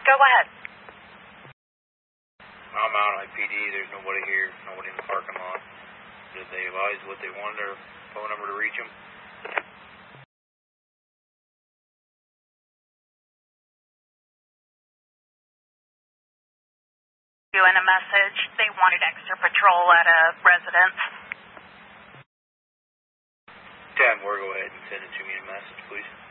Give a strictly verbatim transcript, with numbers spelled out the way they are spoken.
Go ahead. I'm out on I P D. There's nobody here. Nobody in the parking lot. Did they advise what they wanted their phone number to reach them? In a message, they wanted extra patrol at a residence. ten, we'll go ahead and send it to me in a message, please.